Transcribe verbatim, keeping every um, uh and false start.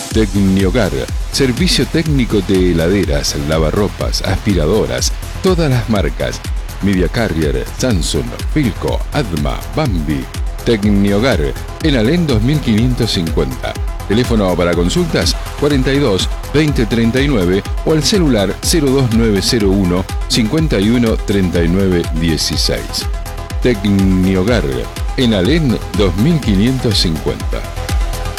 Tecnihogar, servicio técnico de heladeras, lavarropas, aspiradoras, todas las marcas. Media Carrier, Samsung, Philco, Adma, Bambi. Tecnihogar, en Alén dos mil quinientos cincuenta. Teléfono para consultas cuarenta y dos, veinte treinta y nueve o al celular cero dos nueve cero uno, cincuenta y uno, treinta y nueve dieciséis. Tecnihogar, en Alén dos mil quinientos cincuenta.